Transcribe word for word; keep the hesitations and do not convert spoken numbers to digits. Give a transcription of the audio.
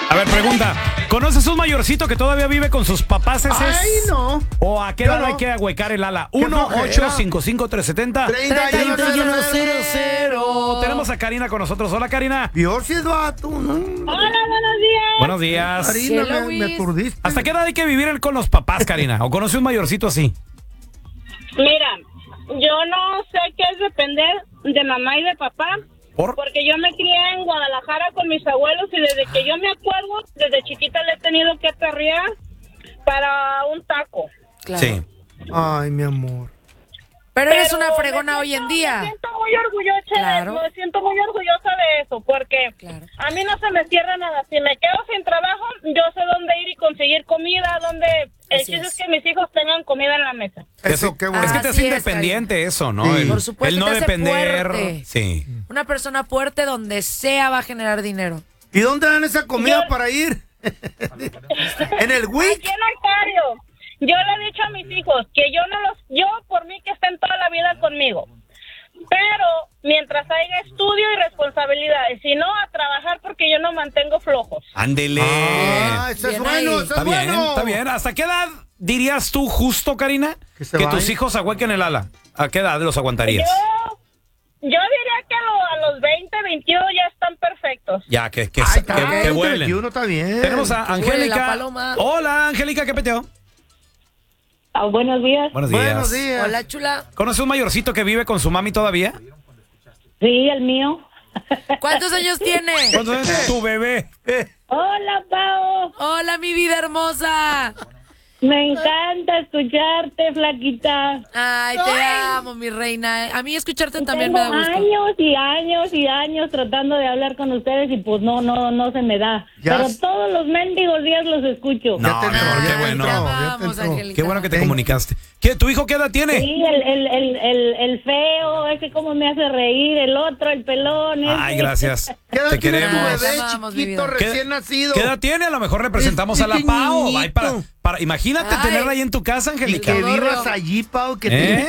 A ver, pregunta. ¿Conoces un mayorcito que todavía vive con sus papás? ¿Ese Ay, no. ¿O a qué Yo edad no. hay que ahuecar el ala? uno ocho cinco cinco tres siete cero treinta y uno cero cero. Tenemos a Karina con nosotros. Hola, Karina. Dios es vato, ¿no? Hola, buenos días. Buenos días. Karina, Hello, me, me Luis. aturdiste. ¿Hasta qué edad hay que vivir el con los papás, Karina? ¿O conoce un mayorcito así? Mira, yo no sé qué es depender de mamá y de papá, ¿Por? porque yo me crié en Guadalajara con mis abuelos y desde que yo me acuerdo, desde chiquita le he tenido que atarrear para un taco. Claro. Sí. Ay, mi amor. Pero eres Pero una me fregona siento- hoy en día. Me siento muy orgullosa, Claro. me siento muy orgullosa de eso, porque Claro. a mí no se me cierra nada. Si me quedo sin trabajo, yo sé dónde ir y conseguir comida, dónde... El Así chiste es. es que mis hijos tengan comida en la mesa. Eso, qué bueno. Es que te Así hace es, independiente eso, ¿no? Sí. El, Por supuesto, el no te hace depender. fuerte. Sí. Una persona fuerte donde sea va a generar dinero. ¿Y dónde dan esa comida Yo- para ir? ¿En el Aquí Wix? en Ontario, yo le he dicho a mis hijos que yo no los, yo por mí que estén toda la vida conmigo, pero mientras haya estudio y responsabilidades, si no a trabajar porque yo no mantengo flojos. Ándele. Ah, eso es Bien bueno, ahí. eso Está es bien, bueno. está bien. ¿Hasta qué edad dirías tú justo, Karina, Que se que vayan. tus hijos ahuequen el ala? ¿A qué edad los aguantarías? Yo, yo diría que a, lo- a los veinte, veintiuno ya están perfectos. Ya, que, que, Ay, que, está que bien, vuelen. veintiuno está bien. Tenemos a Que vuele la Angélica. paloma. Hola, Angélica, ¿qué peteo? Ah, buenos días. Buenos días. Buenos días. Hola, chula. ¿Conoce un mayorcito que vive con su mami todavía? Sí, el mío. ¿Cuántos años tiene? ¿Cuántos años tu bebé? Hola, Pao. Hola, mi vida hermosa. Me encanta escucharte, flaquita. Ay, te amo, mi reina. A mí escucharte también Tengo me da gusto. años y años y años tratando de hablar con ustedes y pues no, no, no se me da. Ya Pero s- todos los mendigos días los escucho. No, Ya te mi amor, entró, qué ya bueno. te Te entró, ya te amamos, entró. Angélica. Qué bueno que te Thank you. comunicaste. ¿Qué, ¿Tu hijo qué edad tiene? Sí, el, el, el, el, el feo, ese como me hace reír, el otro, el pelón. ese. Ay, gracias. ¿Qué edad Te tiene tu queremos. bebé Te amamos, mi chiquito, vida. ¿Qué- recién nacido? ¿Qué edad tiene? A lo mejor representamos Es a la Pao. Ay, para, pequeñito. para, imagínate Ay. tenerla ahí en tu casa, Y Angélica. que Adoro. vivas allí, Pau, que ¿Eh? te